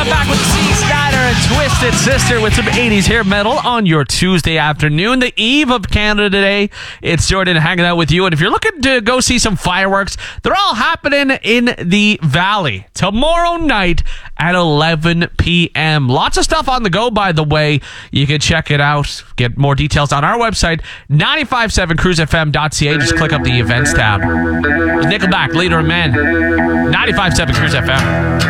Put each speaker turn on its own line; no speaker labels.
Back with C. Snyder and Twisted Sister with some 80s hair metal on your Tuesday afternoon, the eve of Canada Day. It's Jordan hanging out with you. And if you're looking to go see some fireworks, they're all happening in the Valley tomorrow night at 11 p.m. Lots of stuff on the go, by the way. You can check it out. Get more details on our website, 957cruisefm.ca. Just click up the events tab. Nickelback, Leader of Men, 95.7 Cruise FM.